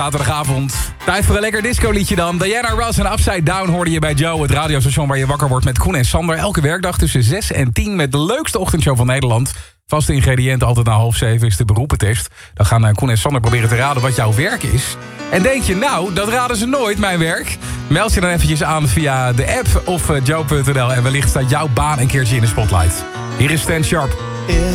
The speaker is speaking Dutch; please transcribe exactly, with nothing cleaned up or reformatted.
Zaterdagavond. Tijd voor een lekker disco-liedje dan. Diana Ross en Upside Down hoorde je bij Joe. Het radiostation waar je wakker wordt met Koen en Sander. Elke werkdag tussen zes en tien met de leukste ochtendshow van Nederland. Vaste ingrediënt altijd na half zeven is de beroepentest. Dan gaan Koen en Sander proberen te raden wat jouw werk is. En denk je, nou, dat raden ze nooit, mijn werk? Meld je dan eventjes aan via de app of joe punt n l. En wellicht staat jouw baan een keertje in de spotlight. Hier is Stan Sharp.